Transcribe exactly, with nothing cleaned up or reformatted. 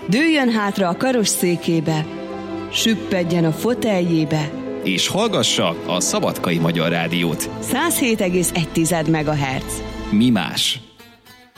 Dőljön hátra a karosszékébe, süppedjen a foteljébe, és hallgassa a Szabadkai Magyar Rádiót. száz hét egész egy megahertz. Mi más?